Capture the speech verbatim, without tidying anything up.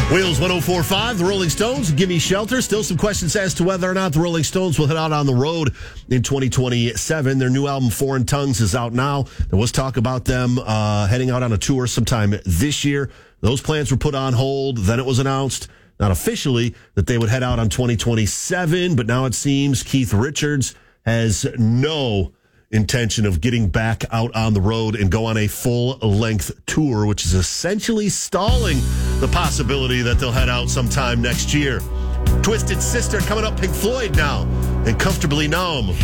Wheels one oh four point five, the Rolling Stones, Give Me Shelter. Still some questions as to whether or not the Rolling Stones will head out on the road in twenty twenty-seven. Their new album, Foreign Tongues, is out now. There was talk about them uh, heading out on a tour sometime this year. Those plans were put on hold. Then it was announced, not officially, that they would head out on twenty twenty-seven. But now it seems Keith Richards has no intention of getting back out on the road and go on a full-length tour, which is essentially stalling the possibility that they'll head out sometime next year. Twisted Sister coming up, Pink Floyd now, and Comfortably Numb.